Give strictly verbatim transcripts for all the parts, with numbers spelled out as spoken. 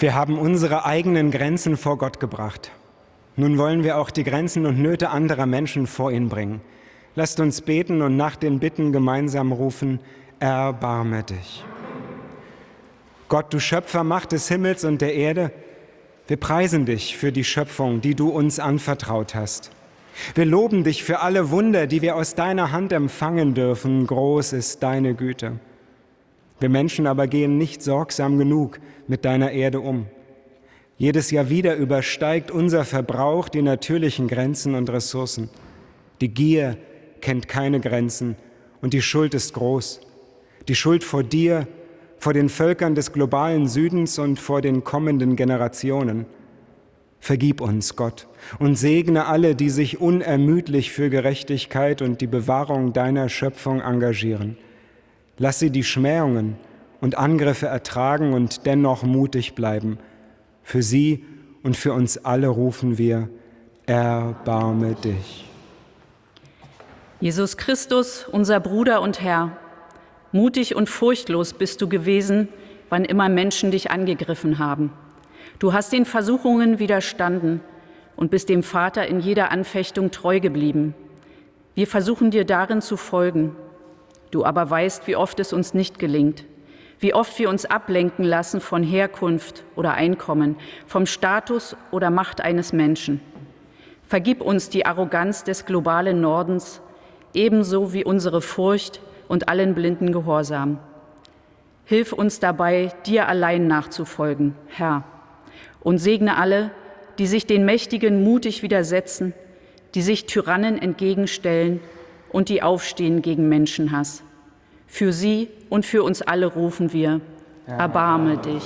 Wir haben unsere eigenen Grenzen vor Gott gebracht. Nun wollen wir auch die Grenzen und Nöte anderer Menschen vor ihn bringen. Lasst uns beten und nach den Bitten gemeinsam rufen: Erbarme dich. Gott, du Schöpfermacht des Himmels und der Erde, wir preisen dich für die Schöpfung, die du uns anvertraut hast. Wir loben dich für alle Wunder, die wir aus deiner Hand empfangen dürfen. Groß ist deine Güte. Wir Menschen aber gehen nicht sorgsam genug mit deiner Erde um. Jedes Jahr wieder übersteigt unser Verbrauch die natürlichen Grenzen und Ressourcen. Die Gier kennt keine Grenzen und die Schuld ist groß. Die Schuld vor dir, vor den Völkern des globalen Südens und vor den kommenden Generationen. Vergib uns, Gott, und segne alle, die sich unermüdlich für Gerechtigkeit und die Bewahrung deiner Schöpfung engagieren. Lass sie die Schmähungen und Angriffe ertragen und dennoch mutig bleiben. Für sie und für uns alle rufen wir: Erbarme dich. Jesus Christus, unser Bruder und Herr, mutig und furchtlos bist du gewesen, wann immer Menschen dich angegriffen haben. Du hast den Versuchungen widerstanden und bist dem Vater in jeder Anfechtung treu geblieben. Wir versuchen dir darin zu folgen. Du aber weißt, wie oft es uns nicht gelingt, wie oft wir uns ablenken lassen von Herkunft oder Einkommen, vom Status oder Macht eines Menschen. Vergib uns die Arroganz des globalen Nordens, ebenso wie unsere Furcht und allen blinden Gehorsam. Hilf uns dabei, dir allein nachzufolgen, Herr, und segne alle, die sich den Mächtigen mutig widersetzen, die sich Tyrannen entgegenstellen und die aufstehen gegen Menschenhass. Für sie und für uns alle rufen wir: Erbarme dich.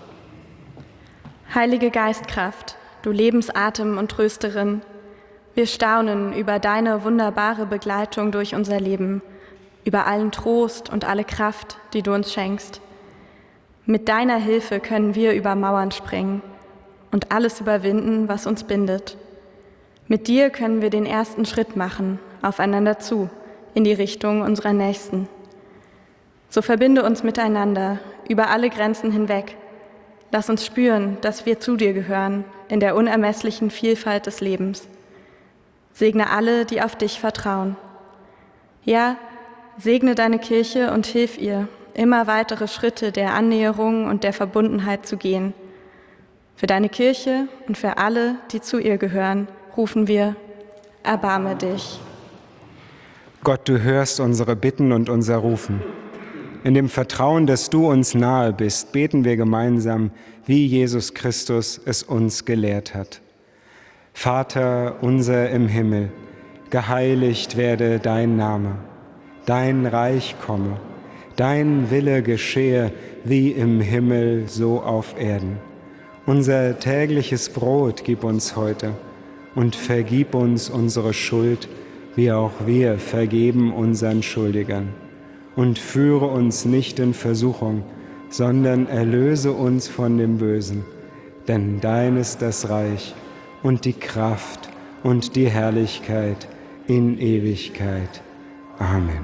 Heilige Geistkraft, du Lebensatem und Trösterin, wir staunen über deine wunderbare Begleitung durch unser Leben, über allen Trost und alle Kraft, die du uns schenkst. Mit deiner Hilfe können wir über Mauern springen und alles überwinden, was uns bindet. Mit dir können wir den ersten Schritt machen, aufeinander zu, in die Richtung unserer Nächsten. So verbinde uns miteinander, über alle Grenzen hinweg. Lass uns spüren, dass wir zu dir gehören, in der unermesslichen Vielfalt des Lebens. Segne alle, die auf dich vertrauen. Ja, segne deine Kirche und hilf ihr, immer weitere Schritte der Annäherung und der Verbundenheit zu gehen. Für deine Kirche und für alle, die zu ihr gehören, rufen wir: Erbarme dich. Gott, du hörst unsere Bitten und unser Rufen. In dem Vertrauen, dass du uns nahe bist, beten wir gemeinsam, wie Jesus Christus es uns gelehrt hat. Vater unser im Himmel, geheiligt werde dein Name, dein Reich komme, dein Wille geschehe, wie im Himmel, so auf Erden. Unser tägliches Brot gib uns heute und vergib uns unsere Schuld, wie auch wir vergeben unseren Schuldigern. Und führe uns nicht in Versuchung, sondern erlöse uns von dem Bösen. Denn dein ist das Reich und die Kraft und die Herrlichkeit in Ewigkeit. Amen.